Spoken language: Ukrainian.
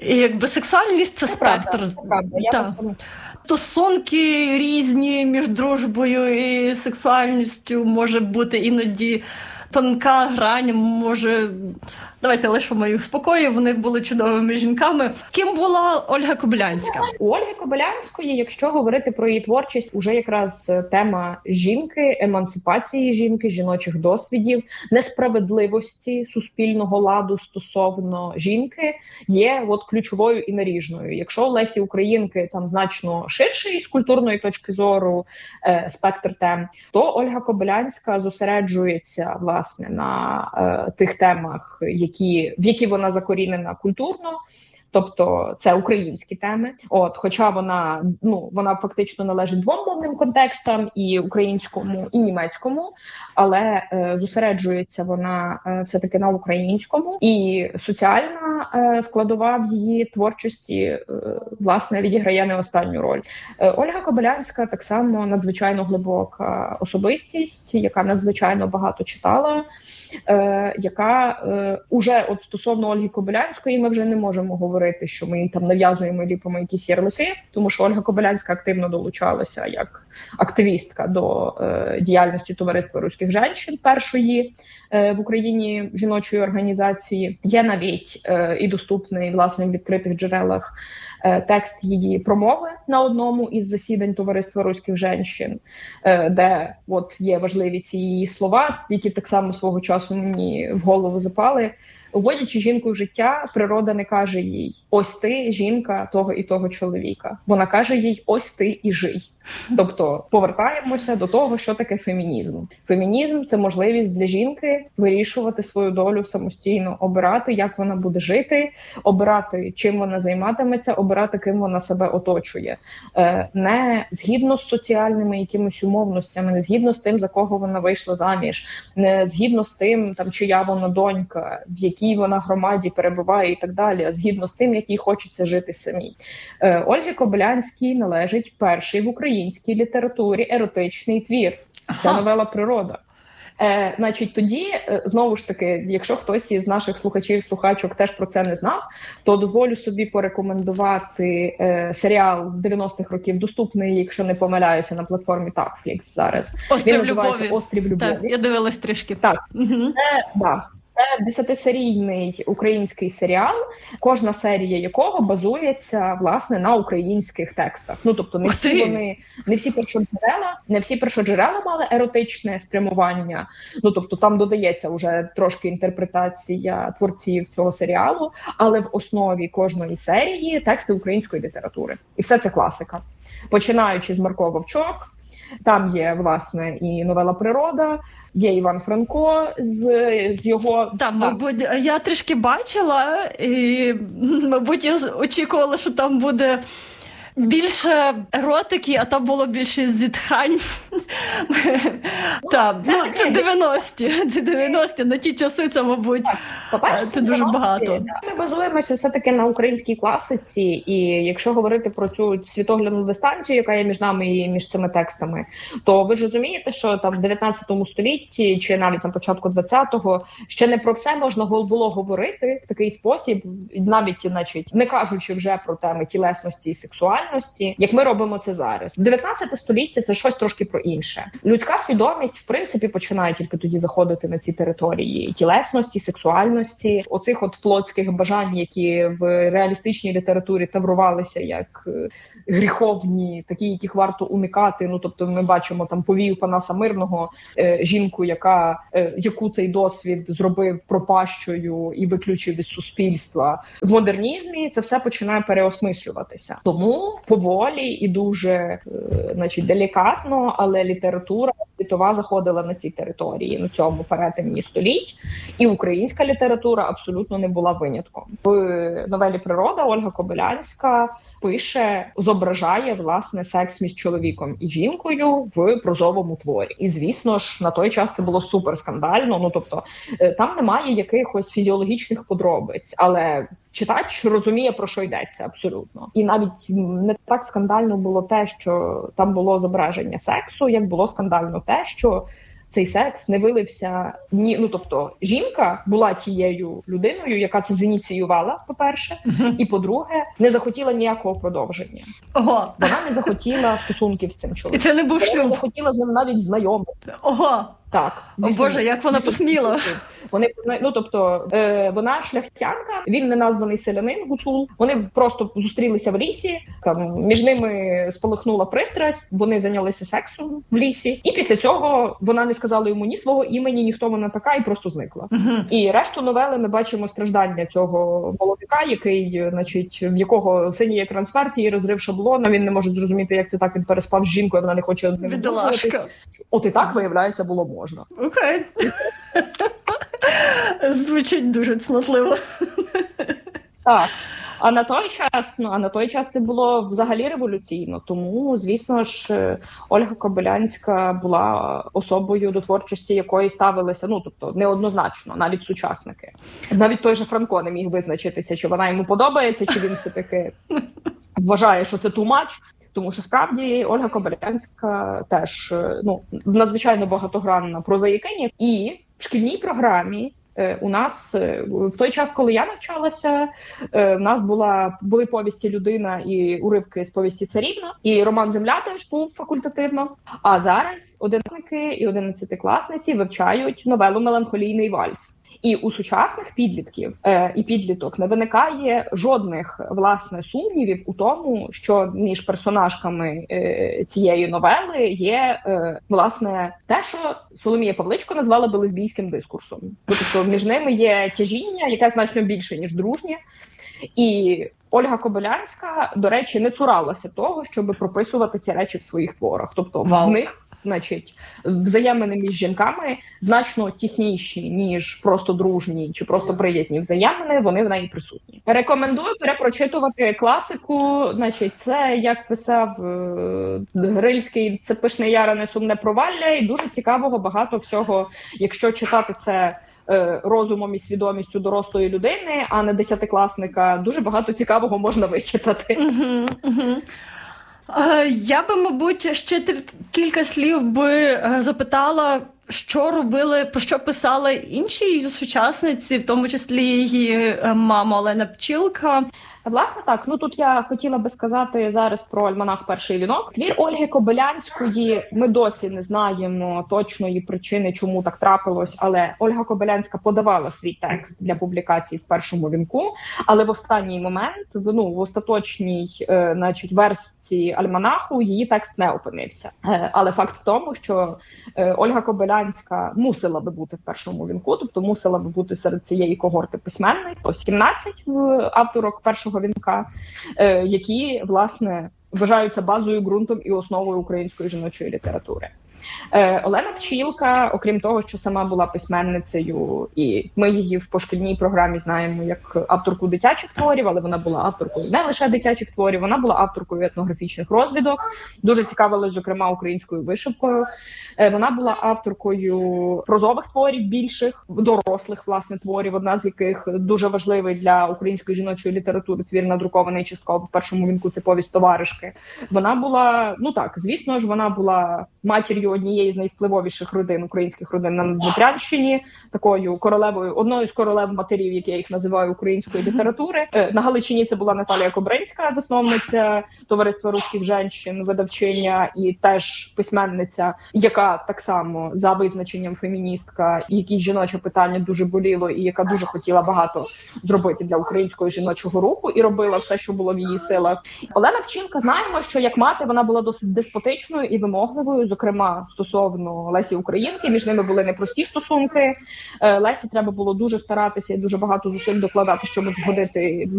І якби сексуальність – це спектр. Так. Стосунки різні між дружбою і сексуальністю, може бути іноді тонка грань, може... Давайте лишимо їх в спокої, вони були чудовими жінками. Ким була Ольга Кобилянська? У Ольги Кобилянської, якщо говорити про її творчість, уже якраз тема жінки, емансипації жінки, жіночих досвідів, несправедливості суспільного ладу стосовно жінки є от ключовою і наріжною. Якщо у Лесі Українки там значно ширший з культурної точки зору спектр тем, то Ольга Кобилянська зосереджується, власне, на тих темах, в які вона закорінена культурно, тобто це українські теми. Хоча вона фактично належить двом мовним контекстам, і українському, і німецькому, але зосереджується вона все-таки на українському. І соціальна складова в її творчості, власне, відіграє не останню роль. Ольга Кобилянська так само надзвичайно глибока особистість, яка надзвичайно багато читала, яка уже от стосовно Ольги Кобилянської ми вже не можемо говорити, що ми їй там нав'язуємо і ліпимо якісь ярлики, тому що Ольга Кобилянська активно долучалася як активістка до діяльності Товариства руських жінок, першої в Україні жіночої організації. Є навіть і доступний, власне, в відкритих джерелах текст її промови на одному із засідань Товариства руських жінок, де от є важливі ці її слова, які так само свого часу мені в голову запали. Уводячи жінку в життя, природа не каже їй: ось ти, жінка того і того чоловіка. Вона каже їй: ось ти і жий. Тобто повертаємося до того, що таке фемінізм. Фемінізм – це можливість для жінки вирішувати свою долю самостійно, обирати, як вона буде жити, обирати, чим вона займатиметься, обирати, ким вона себе оточує. Не згідно з соціальними якимись умовностями, не згідно з тим, за кого вона вийшла заміж, не згідно з тим, там, чия вона донька, в якій вона громаді перебуває і так далі, а згідно з тим, як їй хочеться жити самій. Ользі Кобилянській належить перший в українській літературі еротичний твір. Це новела «Природа». Значить, тоді, знову ж таки, якщо хтось із наших слухачів-слухачок теж про це не знав, то дозволю собі порекомендувати серіал 90-х років, доступний, якщо не помиляюся, на платформі Netflix зараз. «Острів любові». «Острів любові». Так, я дивилась трішки. Так, Це 10-серійний український серіал, кожна серія якого базується, власне, на українських текстах. Ну, тобто не всі першоджерела мали еротичне спрямування. Ну, тобто там додається вже трошки інтерпретація творців цього серіалу, але в основі кожної серії тексти української літератури. І все це класика. Починаючи з Марко Вовчок, там є, власне, і новела «Природа», є Іван Франко з його... Так, мабуть, я трішки бачила, і, мабуть, я очікувала, що там буде більше еротики, а там було більше зітхань. Так, ну, це 90-ті, на ті часи це, мабуть, це дуже багато. Ми базуємося все-таки на українській класиці, і якщо говорити про цю світоглядну дистанцію, яка є між нами і між цими текстами, то ви ж розумієте, що там в 19 столітті, чи навіть на початку 20-го, ще не про все можна було говорити в такий спосіб, навіть, значить, не кажучи вже про теми тілесності і сексуальності, як ми робимо це зараз. 19 століття – це щось трошки про інше. Людська свідомість, в принципі, починає тільки тоді заходити на ці території тілесності, сексуальності, оцих от плотських бажань, які в реалістичній літературі таврувалися як гріховні, такі, яких варто уникати. Ну, тобто ми бачимо там повію Панаса Мирного, жінку, яку цей досвід зробив пропащою і виключив із суспільства. В модернізмі це все починає переосмислюватися. Тому поволі і дуже, значить, делікатно, але література світова заходила на ці території, на цьому перетині століть, і українська література абсолютно не була винятком. В новелі «Природа» Ольга Кобилянська зображає, власне, секс між чоловіком і жінкою в прозовому творі. І, звісно ж, на той час це було супер скандально, ну, тобто, там немає якихось фізіологічних подробиць, але читач розуміє, про що йдеться абсолютно. І навіть не так скандально було те, що там було зображення сексу, як було скандально те, що цей секс не вилився тобто жінка була тією людиною, яка це зініціювала, по-перше, і по-друге, не захотіла ніякого продовження. Ого. Вона не захотіла стосунків з цим чоловіком. І це не був шлюб. Вона не захотіла з ним навіть знайомити. Ого. Так. О Боже, як вона посміла. Вона шляхтянка, він неназваний селянин Гуцул. Вони просто зустрілися в лісі, там між ними спалахнула пристрасть, вони зайнялися сексом в лісі. І після цього вона не сказала йому ні свого імені, ні хто вона така, і просто зникла. І решту новели ми бачимо страждання цього молодика, який, значить, в якого синій екран смерті і розрив шаблона, він не може зрозуміти, як це так, він переспав з жінкою, вона не хоче одним бідолашка. От і так, виявляється, було можна. Окей. Звучить дуже цнотливо. Так. А на той час це було взагалі революційно. Тому, звісно ж, Ольга Кобилянська була особою, до творчості якої ставилися, неоднозначно, навіть сучасники. Навіть той же Франко не міг визначитися, чи вона йому подобається, чи він все-таки вважає, що це too much. Тому що, справді, Ольга Кобилянська теж надзвичайно багатогранна прозаїкиня. І в шкільній програмі у нас в той час, коли я навчалася, у нас були повісті «Людина» і уривки з повісті «Царівна», і роман «Земля» теж був факультативно. А зараз одинадцятники і 11-класниці вивчають новелу «Меланхолійний вальс». І у сучасних підлітків і підліток не виникає жодних, власне, сумнівів у тому, що між персонажками цієї новели є, власне, те, що Соломія Павличко назвала би лесбійським дискурсом. Тобто між ними є тяжіння, яке значно більше, ніж дружнє. І Ольга Кобилянська, до речі, не цуралася того, щоб прописувати ці речі в своїх творах. Тобто в них, значить, взаємини між жінками значно тісніші, ніж просто дружні чи просто приязні взаємини, вони в неї присутні. Рекомендую перепрочитувати класику, значить, це, як писав Грильський, це «Пишне ярене, сумне провалля», і дуже цікавого багато всього, якщо читати це розумом і свідомістю дорослої людини, а не десятикласника, дуже багато цікавого можна вичитати. Я би, мабуть, ще кілька слів би запитала, що робили, про що писали інші її сучасниці, в тому числі її мама Олена Пчілка. Власне, так. Тут я хотіла би сказати зараз про альманах «Перший вінок». Твір Ольги Кобилянської ми досі не знаємо точної причини, чому так трапилось, але Ольга Кобилянська подавала свій текст для публікації в «Першому вінку», але в останній момент, в остаточній, значить, версії альманаху її текст не опинився. Але факт в тому, що Ольга Кобилянська мусила би бути в «Першому вінку», тобто мусила би бути серед цієї когорти письменників, 17 авторок «Першого вінка», які, власне, вважаються базою, ґрунтом і основою української жіночої літератури. Олена Пчілка, окрім того, що сама була письменницею, і ми її в пошкільній програмі знаємо як авторку дитячих творів, але вона була авторкою не лише дитячих творів, вона була авторкою етнографічних розвідок, дуже цікавилась, зокрема, українською вишивкою. Вона була авторкою прозових творів більших, дорослих, власне, творів, одна з яких дуже важливий для української жіночої літератури твір, надрукований частково в «Першому вінку», це повість «Товаришки». Вона була, звісно ж, вона була матір'ю однієї з найвпливовіших родин, українських родин на Дніпрянщині, такою королевою, одною з королев матерів, як я їх називаю, української літератури. На Галичині це була Наталія Кобринська, засновниця Товариства руських жінок, видавчиня і теж письменниця, яка так само за визначенням феміністка, якій жіноче питання дуже боліло і яка дуже хотіла багато зробити для українського жіночого руху і робила все, що було в її силах. Олена Пчілка, знаємо, що як мати вона була досить деспотичною і вимогливою, зокрема стосовно Лесі Українки, між ними були непрості стосунки. Лесі треба було дуже старатися і дуже багато зусиль докладати, щоб згодити